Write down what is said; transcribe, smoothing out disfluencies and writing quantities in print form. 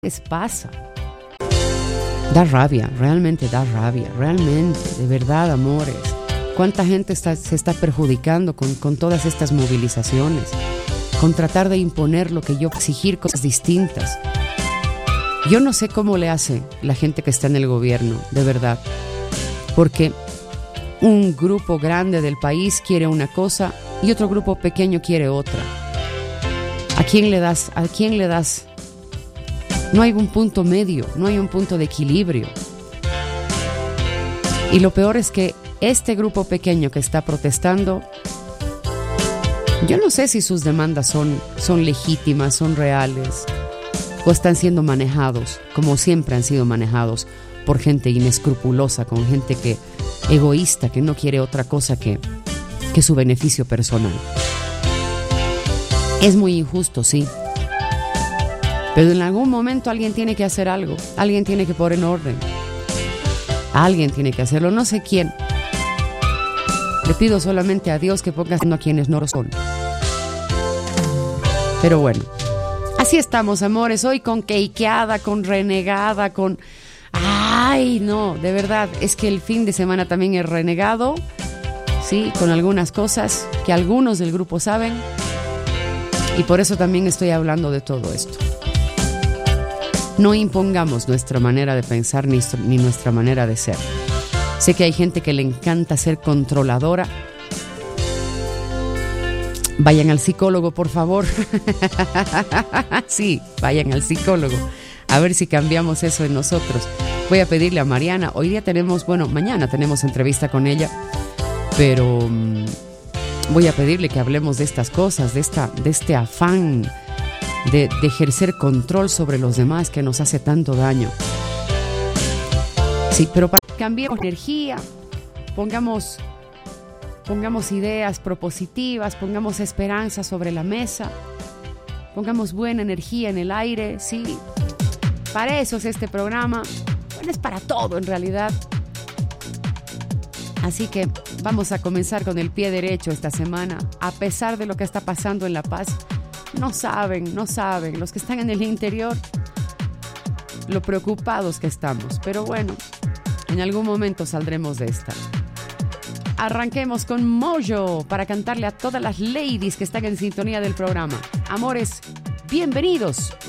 les pasa? Da rabia, realmente, de verdad, amores. ¿Cuánta gente se está perjudicando con todas estas movilizaciones? Con tratar de imponer lo que yo, exigir cosas distintas. Yo no sé cómo le hace la gente que está en el gobierno, de verdad. Porque un grupo grande del país quiere una cosa y otro grupo pequeño quiere otra. ¿A quién le das? ¿A quién le das? No hay un punto medio, no hay un punto de equilibrio. Y lo peor es que este grupo pequeño que está protestando, yo no sé si sus demandas son legítimas, son reales, o están siendo manejados, como siempre han sido manejados, por gente inescrupulosa, con gente egoísta, que no quiere otra cosa que su beneficio personal. Es muy injusto, sí. Pero en algún momento alguien tiene que hacer algo, alguien tiene que poner en orden, alguien tiene que hacerlo, no sé quién. Le pido solamente a Dios que ponga a quienes no lo son. Pero bueno, así estamos, amores, hoy con queiqueada, con renegada, con... Ay, no, de verdad, es que el fin de semana también es renegado, sí, con algunas cosas que algunos del grupo saben, y por eso también estoy hablando de todo esto. No impongamos nuestra manera de pensar ni nuestra manera de ser. Sé que hay gente que le encanta ser controladora. Vayan al psicólogo, por favor. Sí, vayan al psicólogo. A ver si cambiamos eso en nosotros. Voy a pedirle a Mariana. Mañana tenemos entrevista con ella. Pero voy a pedirle que hablemos de estas cosas, de este afán de ejercer control sobre los demás que nos hace tanto daño. Sí, pero para cambiar energía, pongamos ideas propositivas, pongamos esperanza sobre la mesa, pongamos buena energía en el aire, sí. Para eso es este programa. Bueno, es para todo en realidad. Así que vamos a comenzar con el pie derecho esta semana. A pesar de lo que está pasando en La Paz, no saben, los que están en el interior, lo preocupados que estamos. Pero bueno, en algún momento saldremos de esta. Arranquemos con Mojo para cantarle a todas las ladies que están en sintonía del programa. Amores, bienvenidos.